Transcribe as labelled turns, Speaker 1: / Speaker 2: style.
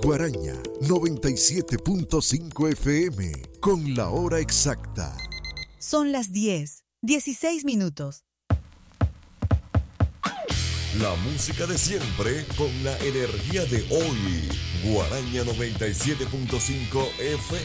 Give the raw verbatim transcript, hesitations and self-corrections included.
Speaker 1: Guaraña noventa y siete punto cinco F M con la hora exacta.
Speaker 2: Son las diez, dieciséis minutos.
Speaker 1: La música de siempre con la energía de hoy. Guaraña noventa y siete punto cinco F